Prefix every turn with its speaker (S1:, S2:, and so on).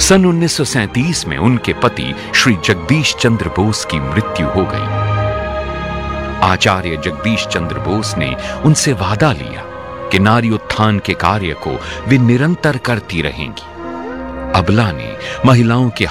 S1: सन 1937 में उनके पति श्री जगदीश चंद्र बोस की मृत्यु हो गई। आचार्य जगदीश चंद्र बोस ने उनसे वादा लिया कि नारी उत्थान के कार्य को वे निरंतर करती रहेंगी। अबला ने महिलाओं के